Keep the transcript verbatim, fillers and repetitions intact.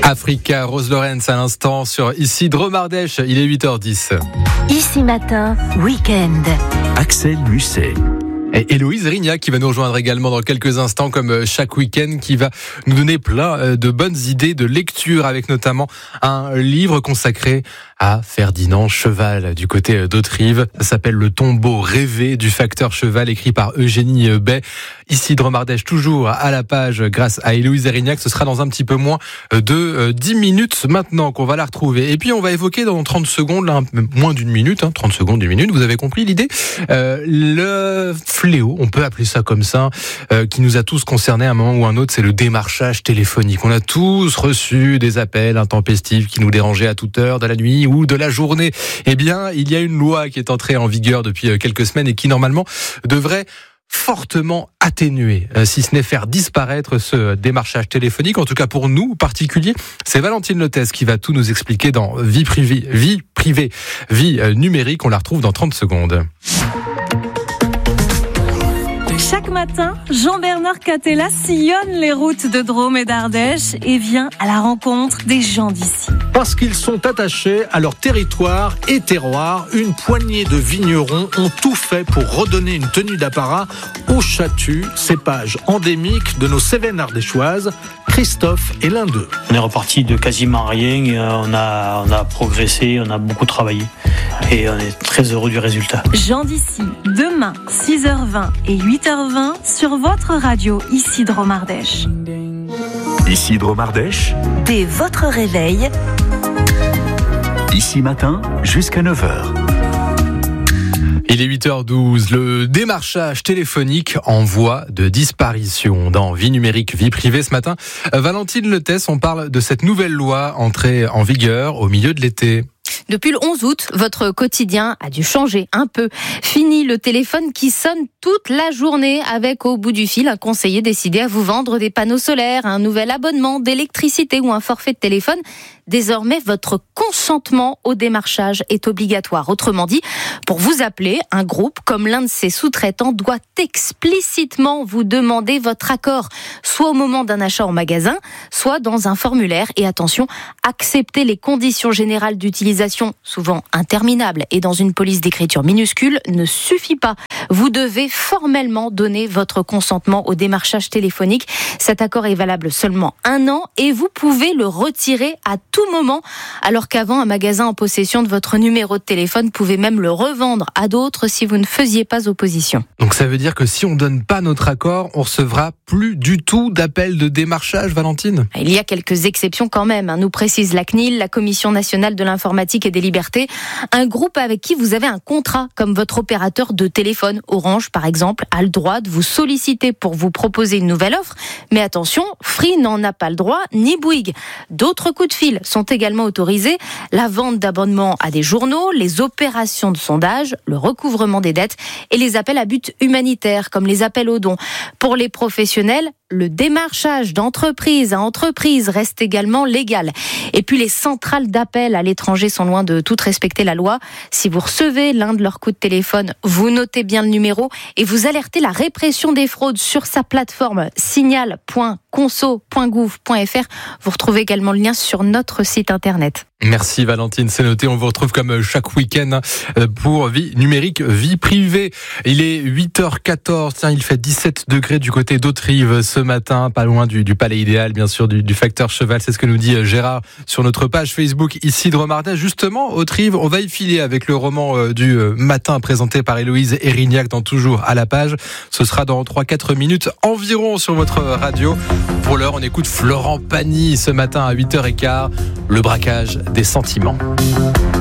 Africa, Rose Lorenz à l'instant sur Ici Dromardèche, il est huit heures dix. Ici Matin, week-end. Axel Musset. Et Héloïse Erignac qui va nous rejoindre également dans quelques instants comme chaque week-end, qui va nous donner plein de bonnes idées de lecture avec notamment un livre consacré à Ferdinand Cheval du côté d'Autrive. Ça s'appelle Le tombeau rêvé du facteur Cheval, écrit par Eugénie Bay. Ici Dromardèche, toujours à la page grâce à Héloïse Erignac. Ce sera dans un petit peu moins de dix minutes maintenant qu'on va la retrouver. Et puis on va évoquer dans trente secondes, là, moins d'une minute, hein, trente secondes, une minute, vous avez compris l'idée, euh, le fléau, on peut appeler ça comme ça, euh, qui nous a tous concernés à un moment ou un autre, c'est le démarchage téléphonique. On a tous reçu des appels intempestifs qui nous dérangeaient à toute heure de la nuit ou de la journée. Eh bien, il y a une loi qui est entrée en vigueur depuis quelques semaines et qui normalement devrait fortement atténuer, euh, si ce n'est faire disparaître ce démarchage téléphonique. En tout cas pour nous, particuliers, c'est Valentine Lotès qui va tout nous expliquer dans Vie privée, vie privée, vie euh, numérique. On la retrouve dans trente secondes. Chaque matin, Jean-Bernard Catella sillonne les routes de Drôme et d'Ardèche et vient à la rencontre des gens d'ici. Parce qu'ils sont attachés à leur territoire et terroir, une poignée de vignerons ont tout fait pour redonner une tenue d'apparat au chatu, cépage endémique de nos Cévennes ardéchoises. Christophe est l'un d'eux. On est reparti de quasiment rien, on a, on a progressé, on a beaucoup travaillé et on est très heureux du résultat. Gens d'ici, demain, six heures vingt et huit heures vingt sur votre radio, Ici Dromardèche. Ici Dromardèche. Dès votre réveil. Ici Matin, jusqu'à neuf heures. Il est huit heures douze. Le démarchage téléphonique en voie de disparition. Dans Vie numérique, vie privée ce matin, Valentine Lotès, on parle de cette nouvelle loi entrée en vigueur au milieu de l'été. Depuis le onze août, votre quotidien a dû changer un peu. Fini le téléphone qui sonne toute la journée avec au bout du fil un conseiller décidé à vous vendre des panneaux solaires, un nouvel abonnement d'électricité ou un forfait de téléphone. Désormais, votre consentement au démarchage est obligatoire. Autrement dit, pour vous appeler, un groupe comme l'un de ses sous-traitants doit explicitement vous demander votre accord, soit au moment d'un achat en magasin, soit dans un formulaire. Et attention, accepter les conditions générales d'utilisation, souvent interminables, et dans une police d'écriture minuscule, ne suffit pas. Vous devez formellement donner votre consentement au démarchage téléphonique. Cet accord est valable seulement un an et vous pouvez le retirer à tout moment, alors qu'avant, un magasin en possession de votre numéro de téléphone pouvait même le revendre à d'autres si vous ne faisiez pas opposition. Donc ça veut dire que si on ne donne pas notre accord, on recevra plus du tout d'appels de démarchage, Valentine ? Il y a quelques exceptions quand même, nous précise la C N I L, la Commission nationale de l'informatique et des libertés, un groupe avec qui vous avez un contrat, comme votre opérateur de téléphone. Orange, par exemple, a le droit de vous solliciter pour vous proposer une nouvelle offre, mais attention, Free n'en a pas le droit, ni Bouygues. D'autres coups de fil sont également autorisés, la vente d'abonnements à des journaux, les opérations de sondage, le recouvrement des dettes et les appels à but humanitaire, comme les appels aux dons. Pour les professionnels, le démarchage d'entreprise à entreprise reste également légal. Et puis les centrales d'appel à l'étranger sont loin de toutes respecter la loi. Si vous recevez l'un de leurs coups de téléphone, vous notez bien le numéro et vous alertez la répression des fraudes sur sa plateforme signal point conso point gouv point f r. Vous retrouvez également le lien sur notre site internet. Merci Valentine, c'est noté. On vous retrouve comme chaque week-end pour Vie numérique, vie privée. Il est huit heures quatorze. Tiens, il fait dix-sept degrés du côté d'Autrive ce matin, pas loin du, du palais idéal, bien sûr, du, du facteur Cheval. C'est ce que nous dit Gérard sur notre page Facebook Ici Dromardèche. Justement, Autrive, on va y filer avec le roman du matin présenté par Héloïse Erignac dans Toujours à la page. Ce sera dans trois à quatre minutes environ sur votre radio. Pour l'heure, on écoute Florent Pagny ce matin à huit heures quinze. Le braquage des sentiments.